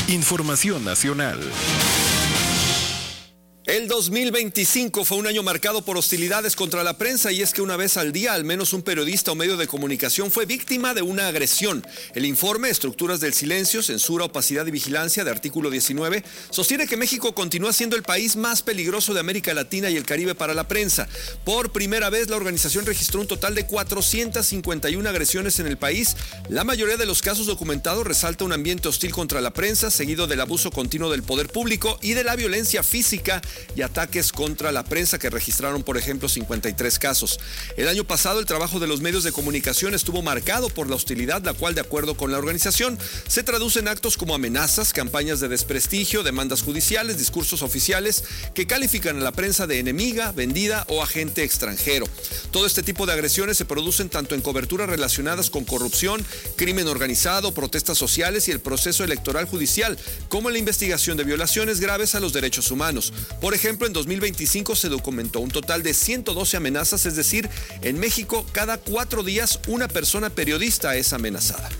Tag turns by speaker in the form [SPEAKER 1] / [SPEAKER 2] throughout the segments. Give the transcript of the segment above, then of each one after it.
[SPEAKER 1] Información nacional.
[SPEAKER 2] El 2025 fue un año marcado por hostilidades contra la prensa, y es que una vez al día al menos un periodista o medio de comunicación fue víctima de una agresión. El informe Estructuras del Silencio, Censura, Opacidad y Vigilancia de Artículo 19 sostiene que México continúa siendo el país más peligroso de América Latina y el Caribe para la prensa. Por primera vez la organización registró un total de 451 agresiones en el país. La mayoría de los casos documentados resalta un ambiente hostil contra la prensa, seguido del abuso continuo del poder público y de la violencia física y ataques contra la prensa, que registraron, por ejemplo, 53 casos. El año pasado el trabajo de los medios de comunicación estuvo marcado por la hostilidad, la cual, de acuerdo con la organización, se traduce en actos como amenazas, campañas de desprestigio, demandas judiciales, discursos oficiales que califican a la prensa de enemiga, vendida o agente extranjero. Todo este tipo de agresiones se producen tanto en coberturas relacionadas con corrupción, crimen organizado, protestas sociales y el proceso electoral judicial, como en la investigación de violaciones graves a los derechos humanos. Por ejemplo, en 2025 se documentó un total de 112 amenazas, es decir, en México cada 4 días una persona periodista es amenazada.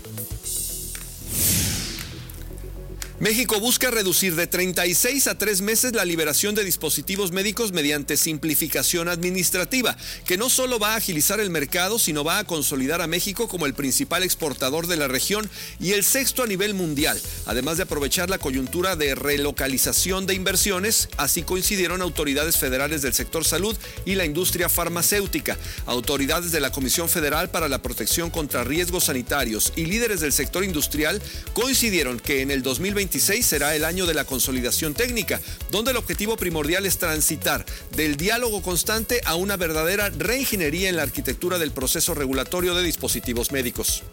[SPEAKER 2] México busca reducir de 36 a 3 meses la liberación de dispositivos médicos mediante simplificación administrativa, que no solo va a agilizar el mercado, sino va a consolidar a México como el principal exportador de la región y el 6º a nivel mundial, además de aprovechar la coyuntura de relocalización de inversiones. Así coincidieron autoridades federales del sector salud y la industria farmacéutica, autoridades de la Comisión Federal para la Protección contra Riesgos Sanitarios y líderes del sector industrial coincidieron que en el 2026 será el año de la consolidación técnica, donde el objetivo primordial es transitar del diálogo constante a una verdadera reingeniería en la arquitectura del proceso regulatorio de dispositivos médicos.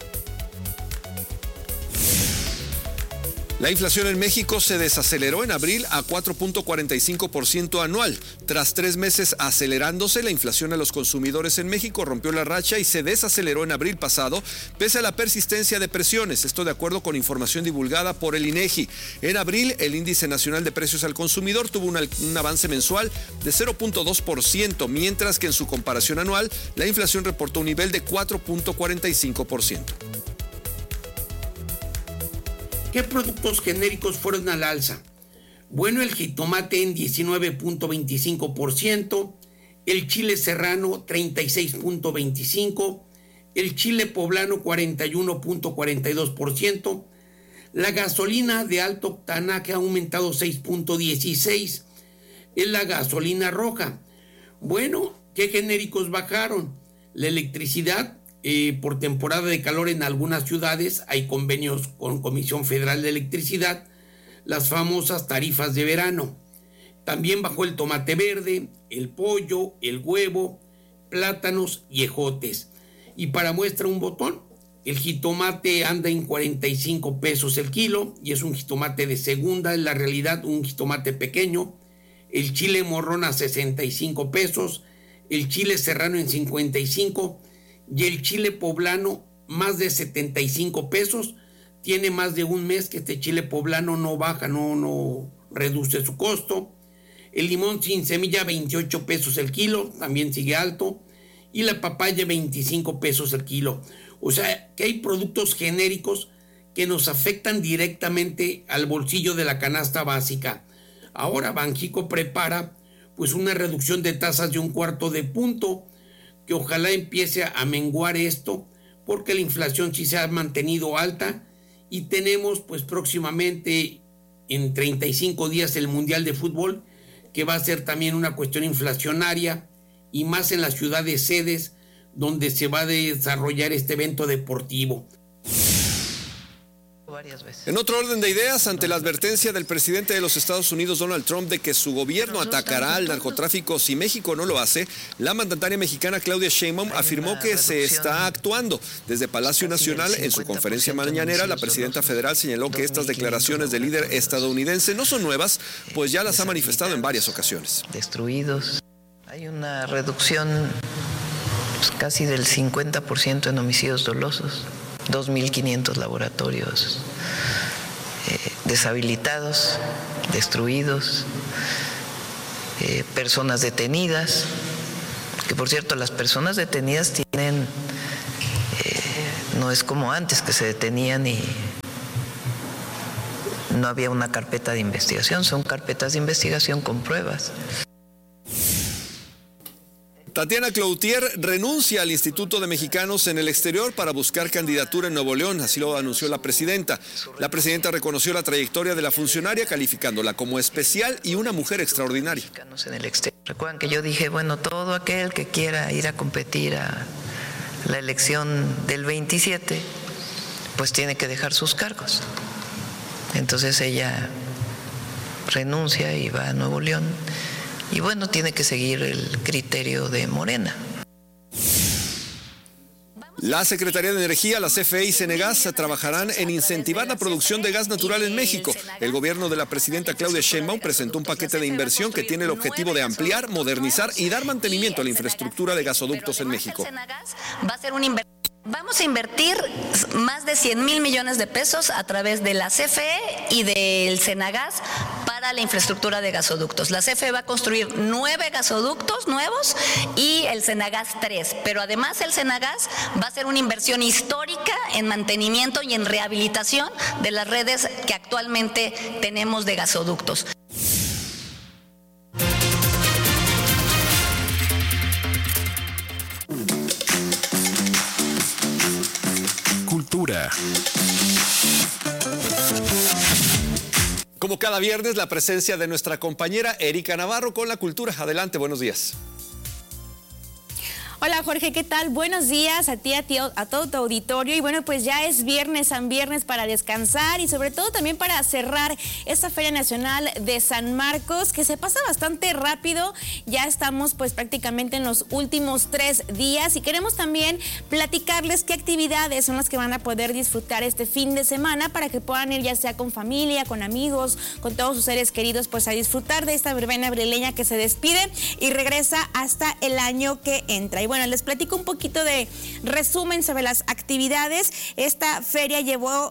[SPEAKER 2] La inflación en México se desaceleró en abril a 4.45% anual. Tras 3 meses acelerándose, la inflación a los consumidores en México rompió la racha y se desaceleró en abril pasado, pese a la persistencia de presiones. Esto de acuerdo con información divulgada por el INEGI. En abril, el Índice Nacional de Precios al Consumidor tuvo un avance mensual de 0.2%, mientras que en su comparación anual, la inflación reportó un nivel de 4.45%.
[SPEAKER 3] ¿Qué productos genéricos fueron al alza? Bueno, el jitomate en 19.25%, el chile serrano 36.25%, el chile poblano 41.42%, la gasolina de alto octanaje ha aumentado 6.16%, es la gasolina roja. Bueno, ¿qué genéricos bajaron? La electricidad. Por temporada de calor en algunas ciudades hay convenios con Comisión Federal de Electricidad, las famosas tarifas de verano. También bajó el tomate verde, el pollo, el huevo, plátanos y ejotes. Y para muestra un botón, el jitomate anda en 45 pesos el kilo y es un jitomate de segunda, en la realidad un jitomate pequeño. El chile morrón a 65 pesos, el chile serrano en 55 y el chile poblano más de 75 pesos. Tiene más de un mes que este chile poblano no baja, no reduce su costo. El limón sin semilla 28 pesos el kilo, también sigue alto. Y la papaya 25 pesos el kilo. O sea que hay productos genéricos que nos afectan directamente al bolsillo de la canasta básica. Ahora Banxico prepara pues una reducción de tasas de 1/4 punto, que ojalá empiece a menguar esto, porque la inflación sí se ha mantenido alta y tenemos pues próximamente en 35 días el Mundial de Fútbol, que va a ser también una cuestión inflacionaria, y más en las ciudades sedes donde se va a desarrollar este evento deportivo.
[SPEAKER 2] En otro orden de ideas, ante la advertencia del presidente de los Estados Unidos, Donald Trump, de que su gobierno atacará al narcotráfico si México no lo hace, la mandataria mexicana Claudia Sheinbaum afirmó que se está actuando. Desde Palacio Nacional, en su conferencia mañanera, la presidenta federal señaló que estas declaraciones del líder estadounidense no son nuevas, pues ya las ha manifestado en varias ocasiones.
[SPEAKER 4] Destruidos. Hay una reducción pues, casi del 50% en homicidios dolosos. 2.500 laboratorios deshabilitados, destruidos, personas detenidas, que por cierto las personas detenidas tienen, no es como antes que se detenían y no había una carpeta de investigación, son carpetas de investigación con pruebas.
[SPEAKER 2] Tatiana Cloutier renuncia al Instituto de Mexicanos en el Exterior para buscar candidatura en Nuevo León, así lo anunció la presidenta. La presidenta reconoció la trayectoria de la funcionaria calificándola como especial y una mujer extraordinaria.
[SPEAKER 4] Recuerdan que yo dije, bueno, todo aquel que quiera ir a competir a la elección del 27, pues tiene que dejar sus cargos. Entonces ella renuncia y va a Nuevo León. Y bueno, tiene que seguir el criterio de Morena.
[SPEAKER 2] La Secretaría de Energía, la CFE y Cenegas trabajarán en incentivar la producción de gas natural en México. El gobierno de la presidenta Claudia Sheinbaum presentó un paquete de inversión que tiene el objetivo de ampliar, modernizar y dar mantenimiento a la infraestructura de gasoductos en México.
[SPEAKER 1] Vamos a invertir más de 100,000 millones de pesos a través de la CFE y del Cenagas para la infraestructura de gasoductos. La CFE va a construir 9 gasoductos nuevos y el Cenagas 3. Pero además el Cenagas va a hacer una inversión histórica en mantenimiento y en rehabilitación de las redes que actualmente tenemos de gasoductos.
[SPEAKER 2] Cultura. Como cada viernes, la presencia de nuestra compañera Erika Navarro con la cultura. Adelante, buenos días.
[SPEAKER 5] Hola Jorge, ¿qué tal? Buenos días a ti, a todo tu auditorio. Y bueno, pues ya es viernes, San Viernes para descansar y sobre todo también para cerrar esta Feria Nacional de San Marcos, que se pasa bastante rápido. Ya estamos pues prácticamente en los últimos 3 días y queremos también platicarles qué actividades son las que van a poder disfrutar este fin de semana para que puedan ir ya sea con familia, con amigos, con todos sus seres queridos, pues a disfrutar de esta verbena abreleña que se despide y regresa hasta el año que entra. Y bueno, les platico un poquito de resumen sobre las actividades. Esta feria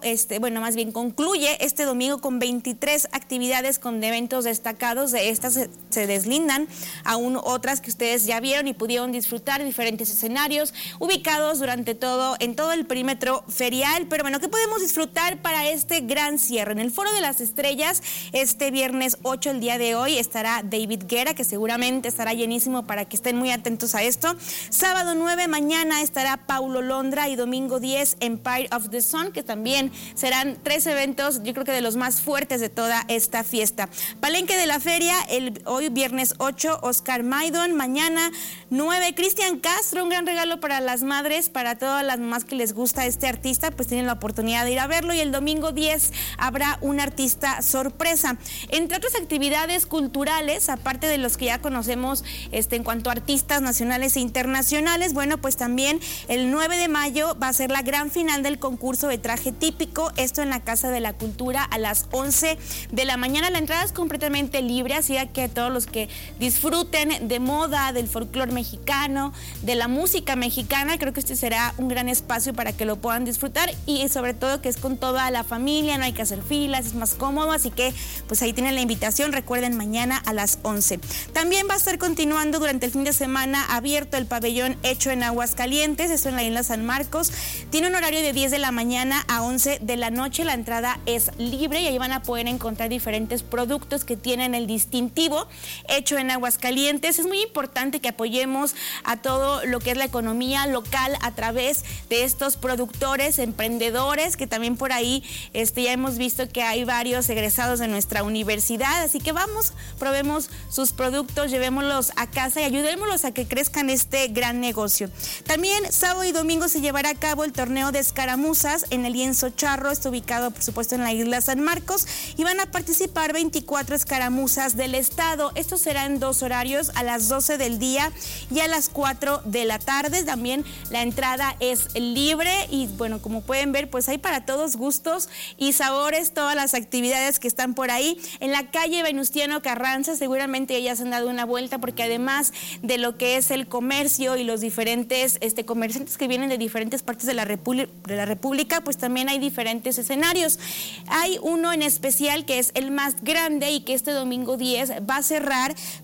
[SPEAKER 5] más bien concluye este domingo con 23 actividades con eventos destacados. De estas se deslindan aún otras que ustedes ya vieron y pudieron disfrutar, diferentes escenarios ubicados en todo el perímetro ferial. Pero bueno, ¿qué podemos disfrutar para este gran cierre? En el Foro de las Estrellas, este viernes 8, el día de hoy, estará David Guerra, que seguramente estará llenísimo para que estén muy atentos a esto. Sábado 9, mañana estará Paulo Londra y domingo 10, Empire of the Sun, que también serán 3 eventos, yo creo que de los más fuertes de toda esta fiesta. Palenque de la feria, hoy viernes 8, Oscar Maidon, mañana 9, Cristian Castro, un gran regalo para las madres, para todas las mamás que les gusta este artista, pues tienen la oportunidad de ir a verlo. Y el domingo 10 habrá un artista sorpresa. Entre otras actividades culturales, aparte de los que ya conocemos en cuanto a artistas nacionales e internacionales, bueno, pues también el 9 de mayo va a ser la gran final del concurso de traje típico, esto en la Casa de la Cultura a las 11 de la mañana. La entrada es completamente libre, así que todos los que disfruten de moda, del folclore mexicano, de la música mexicana, creo que este será un gran espacio para que lo puedan disfrutar y sobre todo que es con toda la familia, no hay que hacer filas, es más cómodo, así que pues ahí tienen la invitación, recuerden, mañana a las 11. También va a estar continuando durante el fin de semana abierto el pabellón Hecho en Aguascalientes, esto en la isla San Marcos. Tiene un horario de 10 de la mañana a 11 de la noche, la entrada es libre y ahí van a poder encontrar diferentes productos que tienen el distintivo Hecho en Aguascalientes. Es muy importante que apoyemos a todo lo que es la economía local a través de estos productores, emprendedores, que también por ahí ya hemos visto que hay varios egresados de nuestra universidad, así que vamos, probemos sus productos, llevémoslos a casa y ayudémoslos a que crezcan este gran negocio. También sábado y domingo se llevará a cabo el torneo de escaramuzas en el lienzo charro, está ubicado por supuesto en la isla San Marcos y van a participar 24 escaramuzas del estado. Estos serán 2 horarios, a las 12 del día y a las 4 de la tarde. También la entrada es libre y bueno, como pueden ver, pues hay para todos gustos y sabores todas las actividades que están por ahí. En la calle Venustiano Carranza seguramente ya se han dado una vuelta porque además de lo que es el comercio y los diferentes comerciantes que vienen de diferentes partes de la República, pues también hay diferentes escenarios. Hay uno en especial que es el más grande y que este domingo 10 va a cerrar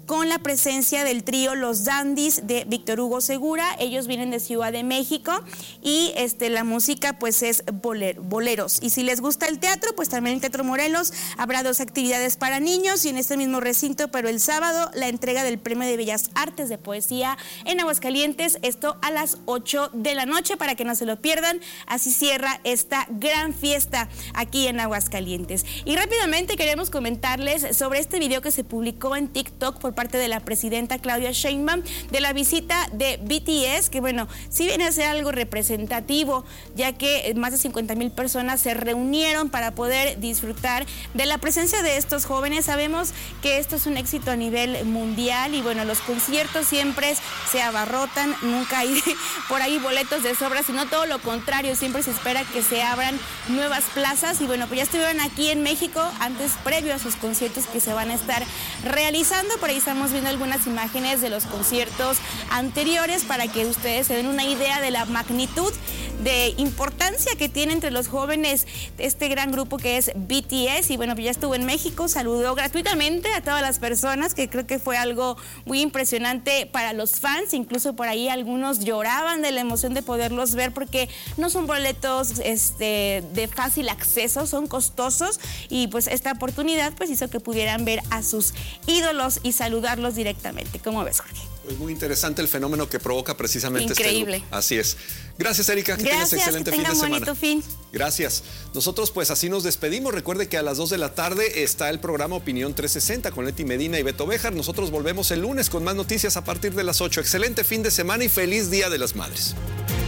[SPEAKER 5] con la presencia del trío Los Dandies de Víctor Hugo Segura. Ellos vienen de Ciudad de México y la música pues es boleros. Y si les gusta el teatro, pues también en Teatro Morelos habrá 2 actividades para niños y en este mismo recinto, pero el sábado la entrega del Premio de Bellas Artes de Poesía en Aguascalientes, esto a las 8 de la noche para que no se lo pierdan. Así cierra esta gran fiesta aquí en Aguascalientes. Y rápidamente queremos comentarles sobre este video que se publicó en TikTok por parte de la presidenta Claudia Sheinbaum de la visita de BTS, que bueno, sí viene a ser algo representativo, ya que más de 50,000 personas se reunieron para poder disfrutar de la presencia de estos jóvenes. Sabemos que esto es un éxito a nivel mundial y bueno, los conciertos siempre se abarrotan, nunca hay por ahí boletos de sobra, sino todo lo contrario, siempre se espera que se abran nuevas plazas y bueno, pues ya estuvieron aquí en México antes, previo a sus conciertos que se van a estar realizando. Por ahí estamos viendo algunas imágenes de los conciertos anteriores para que ustedes se den una idea de la magnitud de importancia que tiene entre los jóvenes este gran grupo que es BTS. Y bueno, pues ya estuvo en México, saludó gratuitamente a todas las personas, que creo que fue algo muy impresionante para los fans. Incluso por ahí algunos lloraban de la emoción de poderlos ver, porque no son boletos de fácil acceso, son costosos, y pues esta oportunidad pues hizo que pudieran ver a sus ídolos y saludarlos directamente. ¿Cómo ves, Jorge?
[SPEAKER 2] Es muy interesante el fenómeno que provoca precisamente
[SPEAKER 5] increíble.
[SPEAKER 2] Este grupo. Así es. Gracias, Erika. Que tengas excelente fin de semana.
[SPEAKER 5] Bonito fin.
[SPEAKER 2] Gracias. Nosotros pues así nos despedimos. Recuerde que a las 2 de la tarde está el programa Opinión 360 con Leti Medina y Beto Béjar. Nosotros volvemos el lunes con más noticias a partir de las 8. Excelente fin de semana y feliz Día de las Madres.